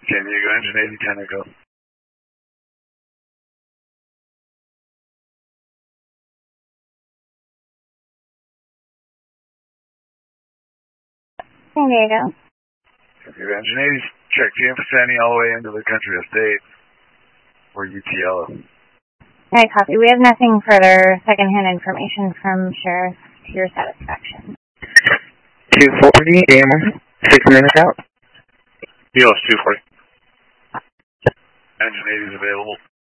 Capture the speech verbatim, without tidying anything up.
San Diego Engine eighty ten Echo. San Diego. San Diego Engine eighty, check G M for Sandy all the way into the country estate or U T L. I copy. We have nothing further secondhand information from Sheriff to your satisfaction. two forty, A M, six minutes out. Neil, it's two forty. Engine eighty is available.